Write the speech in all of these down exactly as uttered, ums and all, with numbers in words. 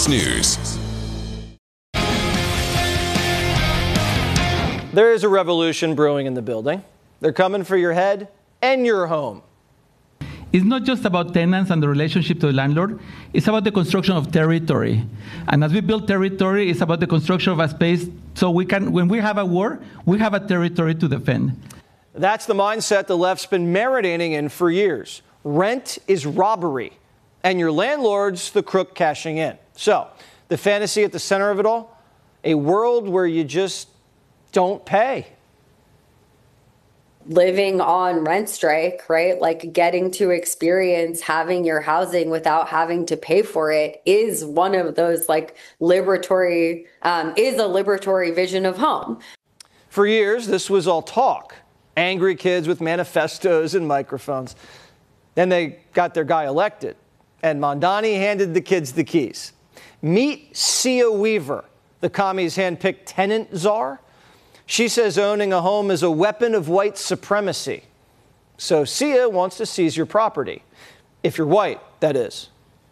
Fox News. There is a revolution brewing in the building. They're coming for your head and your home. It's not just about tenants and the relationship to the landlord. It's about the construction of territory. And as we build territory, it's about the construction of a space so we can, when we have a war, we have a territory to defend. That's the mindset the left's been marinating in for years. Rent is robbery, and your landlord's the crook cashing in. So, the fantasy at the center of it all? A world where you just don't pay. Living on rent strike, right? Like getting to experience having your housing without having to pay for it is one of those like liberatory, um, is a liberatory vision of home. For years, this was all talk. Angry kids with manifestos and microphones. Then they got their guy elected, and Mamdani handed the kids the keys. Meet Sia Weaver, the commies' handpicked tenant czar. She says owning a home is a weapon of white supremacy. So Sia wants to seize your property. If you're white, that is.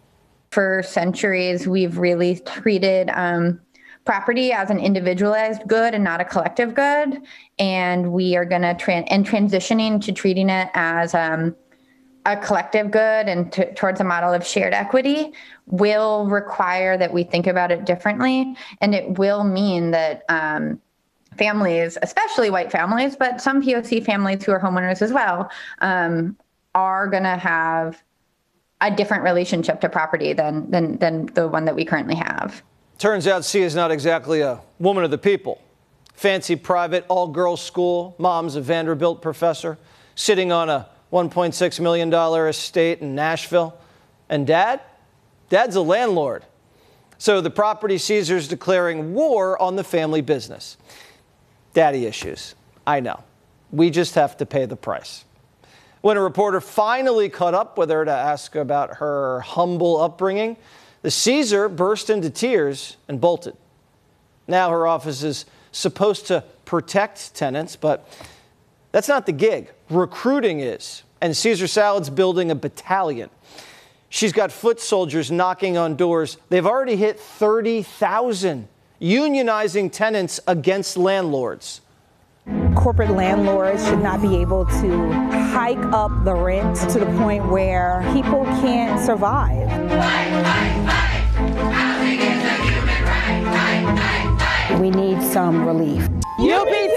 For centuries, we've really treated um, property as an individualized good and not a collective good. And we are going to tra- and transitioning to treating it as um, a collective good and t- towards a model of shared equity will require that we think about it differently. And it will mean that um, families, especially white families, but some P O C families who are homeowners as well, um, are going to have a different relationship to property than, than than the one that we currently have. Turns out Sia is not exactly a woman of the people. Fancy private all-girls school, mom's a Vanderbilt professor, sitting on a one point six million dollars estate in Nashville. And dad? Dad's a landlord. So the property seizer's declaring war on the family business. Daddy issues. I know. We just have to pay the price. When a reporter finally caught up with her to ask about her humble upbringing, the Caesar burst into tears and bolted. Now her office is supposed to protect tenants, but that's not the gig. Recruiting is. And Caesar Salad's building a battalion. She's got foot soldiers knocking on doors. They've already hit thirty thousand, unionizing tenants against landlords. Corporate landlords should not be able to hike up the rent to the point where people can't survive. Fight, fight, fight. Housing is a human right. Fight, fight, fight. We need some relief. U P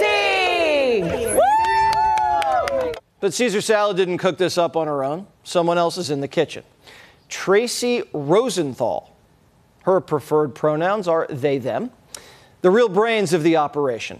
T! Woo! But Caesar Salad didn't cook this up on her own. Someone else is in the kitchen. Tracy Rosenthal. Her preferred pronouns are they, them. The real brains of the operation.